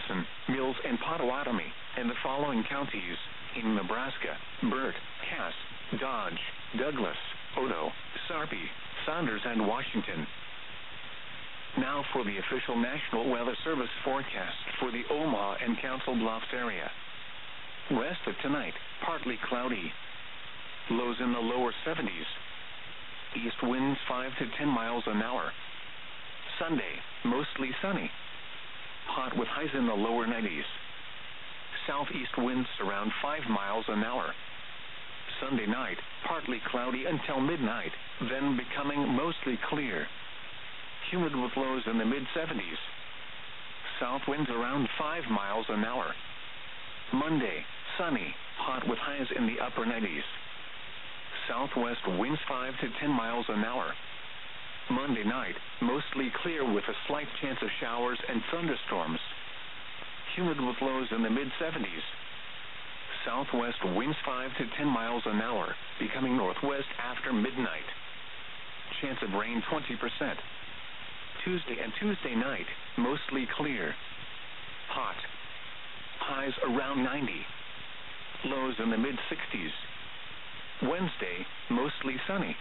Madison, Mills, and Pottawatomie, and the following counties in Nebraska: Burt, Cass, Dodge, Douglas, Odo, Sarpy, Saunders, and Washington. Now for the official National Weather Service forecast for the Omaha and Council Bluffs area. Rest of tonight, partly cloudy. Lows in the lower 70s. East winds 5 to 10 miles an hour. Sunday, mostly sunny. Hot with highs in the lower 90s. Southeast winds around 5 miles an hour. Sunday night, partly cloudy until midnight, then becoming mostly clear. Humid with lows in the mid-70s. South winds around 5 miles an hour. Monday, sunny, hot with highs in the upper 90s. Southwest winds 5 to 10 miles an hour. Monday night, mostly clear with a slight chance of showers and thunderstorms. Humid with lows in the mid-70s. Southwest winds 5 to 10 miles an hour, becoming northwest after midnight. Chance of rain 20%. Tuesday and Tuesday night, mostly clear. Hot. Highs around 90. Lows in the mid-60s. Wednesday, mostly sunny.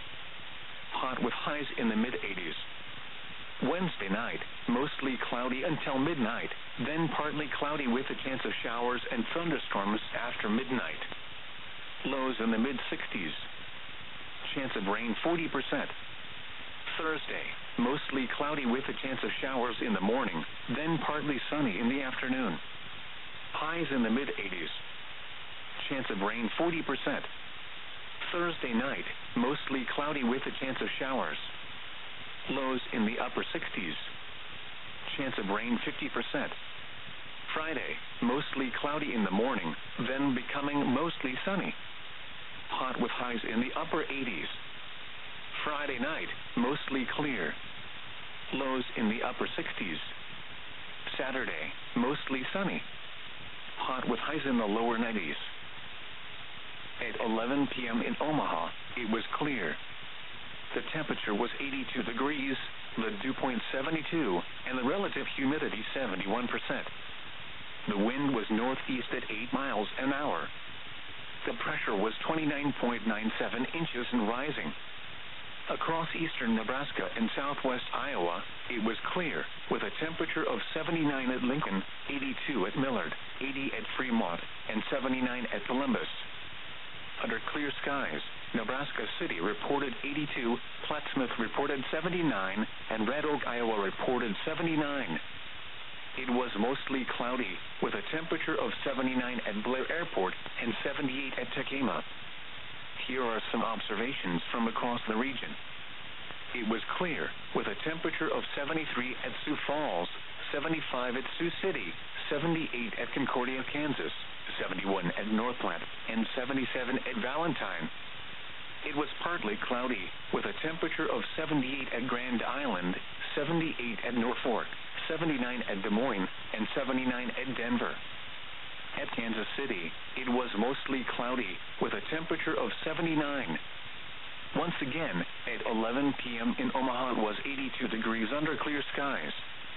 Hot with highs in the mid-80s. Wednesday night, mostly cloudy until midnight, then partly cloudy with a chance of showers and thunderstorms after midnight. Lows in the mid-60s. Chance of rain 40%. Thursday, mostly cloudy with a chance of showers in the morning, then partly sunny in the afternoon. Highs in the mid-80s. Chance of rain 40%. Thursday night, mostly cloudy with a chance of showers. Lows in the upper 60s. Chance of rain 50%. Friday, mostly cloudy in the morning, then becoming mostly sunny. Hot with highs in the upper 80s. Friday night, mostly clear. Lows in the upper 60s. Saturday, mostly sunny. Hot with highs in the lower 90s. At 11 p.m. in Omaha, it was clear. The temperature was 82 degrees, the dew point 72, and the relative humidity 71%. The wind was northeast at 8 miles an hour. The pressure was 29.97 inches and rising. Across eastern Nebraska and southwest Iowa, it was clear, with a temperature of 79 at Lincoln, 82 at Millard, 80 at Fremont, and 79 at Columbus. Under clear skies, Nebraska City reported 82, Plattsmouth reported 79, and Red Oak, Iowa reported 79. It was mostly cloudy, with a temperature of 79 at Blair Airport and 78 at Tekema. Here are some observations from across the region. It was clear, with a temperature of 73 at Sioux Falls, 75 at Sioux City, 78 at Concordia, Kansas, 71 at North Platte, and 77 at Valentine. It was partly cloudy, with a temperature of 78 at Grand Island, 78 at Norfolk, 79 at Des Moines, and 79 at Denver. At Kansas City, it was mostly cloudy, with a temperature of 79. Once again, at 11 p.m. in Omaha, it was 82 degrees under clear skies.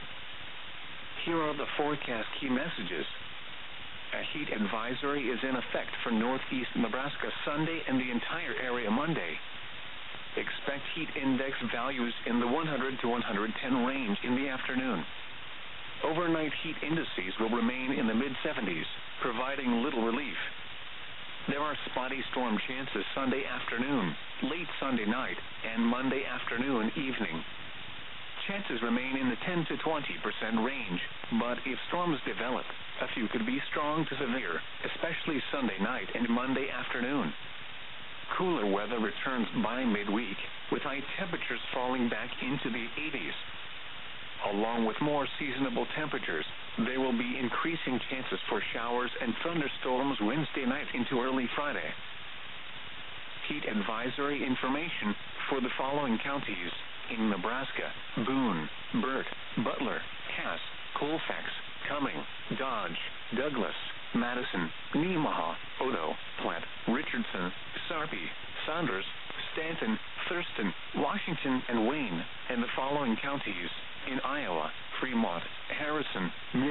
Here are the forecast key messages. A heat advisory is in effect for northeast Nebraska Sunday and the entire area Monday. Expect heat index values in the 100 to 110 range in the afternoon. Overnight heat indices will remain in the mid-70s, providing little relief. There are spotty storm chances Sunday afternoon, late Sunday night, and Monday afternoon evening. Chances remain in the 10 to 20% range, but if storms develop, a few could be strong to severe, especially Sunday night and Monday afternoon. Cooler weather returns by midweek, with high temperatures falling back into the 80s. Along with more seasonable temperatures, there will be increasing chances for showers and thunderstorms Wednesday night into early Friday. Heat advisory information for the following counties in Nebraska: Boone, Burt, Butler, Cass, Colfax, Cumming, Dodge, Douglas, Madison, Nemaha, Odo, Platte, Richardson, Sarpy, Saunders, Stanton, Thurston, Washington, and Wayne, and the following counties in Iowa: Fremont, Harrison,